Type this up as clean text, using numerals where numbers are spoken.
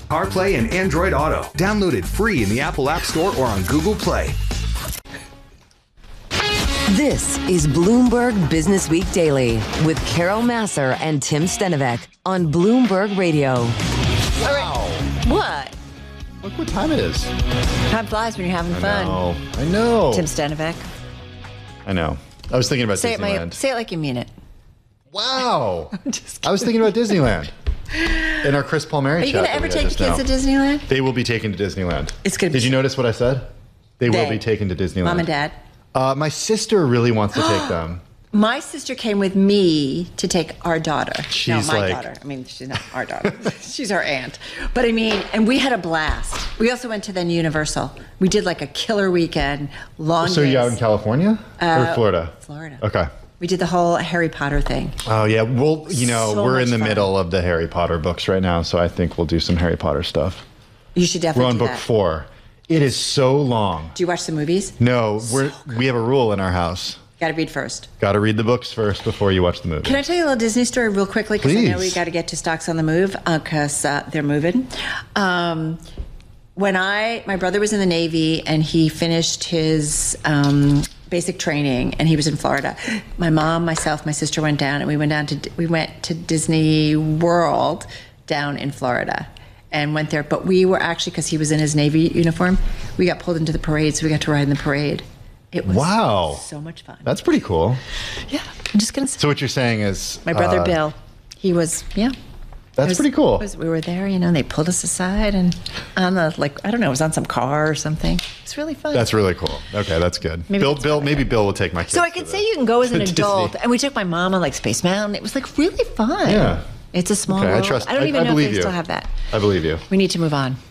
CarPlay, and Android Auto. Download it free in the Apple App Store or on Google Play. This is Bloomberg Business Week Daily with Carol Masser and Tim Stenovec on Bloomberg Radio. Wow. What? Look what time it is. Time flies when you're having fun. I know. Tim Stenovec. I know. I was thinking about Say Disneyland. it like you mean it. Wow. I'm just kidding. I was thinking about Disneyland. In our Chris Palmieri Are you chat going to ever take your kids to Disneyland? They will be taken to Disneyland. It's going to be. Did you notice what I said? They will be taken to Disneyland. Mom and Dad. My sister really wants to take them. My sister came with me to take our daughter. She's no, my like- daughter. I mean, she's not our daughter. She's our aunt. But I mean, and we had a blast. We also went to then Universal. We did like a killer weekend, long So days. you out in California or Florida? Florida. Okay. We did the whole Harry Potter thing. Oh, yeah. Well, So we're in much the fun. middle of the Harry Potter books right now, so I think we'll do some Harry Potter stuff. You should We're definitely on do book that. 4. It is so long. Do you watch the movies? No, we have a rule in our house. Got to read first. Got to read the books first before you watch the movie. Can I tell you a little Disney story real quickly? Because I know we Please. got to get to Stocks on the Move because they're moving. When my brother was in the Navy and he finished his basic training and he was in Florida, my mom, myself, my sister went down and we went to Disney World down in Florida and went there. But we were actually, because he was in his Navy uniform, we got pulled into the parade, so we got to ride in the parade. It was so much fun. That's pretty cool. Yeah, I'm just going to say. So what you're saying is... My brother Bill, he was, That's pretty cool. We were there, and they pulled us aside and on the, I don't know, it was on some car or something. It's really fun. That's really cool. Okay, that's good. Maybe Maybe Bill will take my kids. So I could say you can go as an Disney. adult, and we took my mom on Space Mountain. It was really fun. Yeah. It's a small Okay, world. I trust. I don't even know if believe they you. still have that. I believe you. We need to move on.